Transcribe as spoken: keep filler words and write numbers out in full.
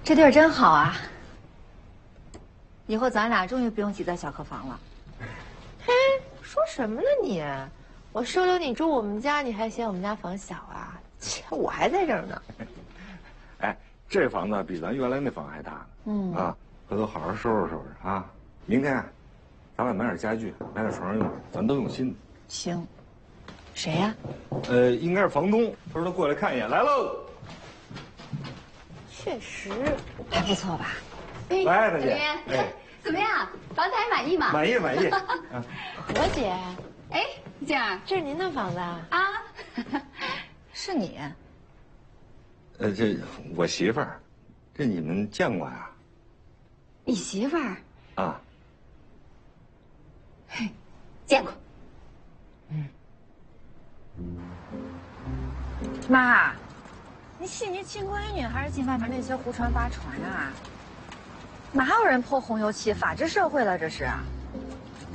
这地儿真好啊！以后咱俩终于不用挤在小客房了。 嘿，说什么呢你？我收留你住我们家，你还嫌我们家房小啊？切，我还在这儿呢。 哎，这房子比咱原来那房还大呢。嗯啊，回头好好收拾收拾啊！明天，咱俩买点家具，买点床上用品，咱都用新的。 行。谁呀？ 呃，应该是房东。他说他过来看一眼，来喽。 确实， 还不错吧？ 来，大姐。 哎，怎么样？房子还满意吗？ 满意，满意。 何姐， 哎，静儿， 这是您的房子啊？ 啊， 是你。 呃，这我媳妇儿，这你们见过呀？ 你媳妇儿？ 啊。 嘿，见过。 嗯。妈，你细你亲闺女还是进外面那些胡传八传啊？哪有人泼红油漆？法治社会了这是。